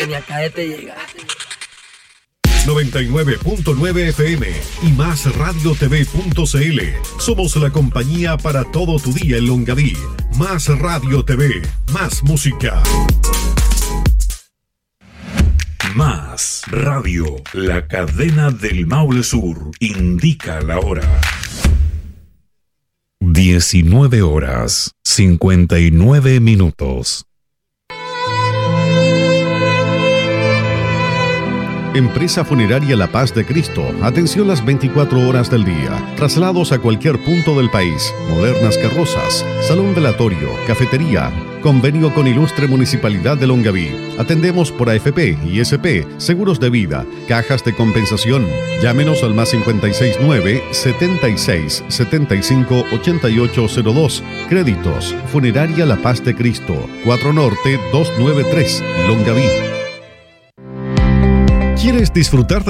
que ni acá te llega. 99.9 FM y más radiotv.cl. Somos la compañía para todo tu día en Longaví. Más Radio TV, más música. Más Radio, la cadena del Maule Sur, indica la hora. 19 horas, 59 minutos. Empresa Funeraria La Paz de Cristo. Atención las 24 horas del día. Traslados a cualquier punto del país. Modernas carrozas. Salón velatorio. Cafetería. Convenio con Ilustre Municipalidad de Longaví. Atendemos por AFP, ISP, seguros de vida, cajas de compensación. Llámenos al más 569 76 75 8802. Créditos. Funeraria La Paz de Cristo. 4 Norte 293, Longaví. ¿Quieres disfrutar de